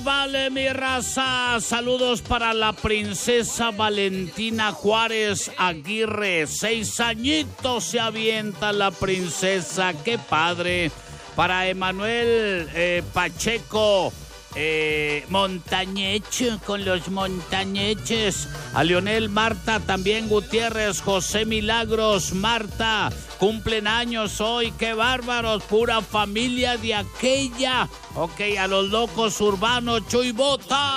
vale, mi raza. Saludos para la princesa Valentina Juárez Aguirre. 6 añitos se avienta la princesa. ¡Qué padre! Para Emanuel Pacheco Montañech, con los Montañeches. A Leonel Marta también Gutiérrez, José Milagros, Marta, cumplen años hoy. ¡Qué bárbaros! Pura familia de aquella. Ok, a los locos urbanos, Chuy Bota.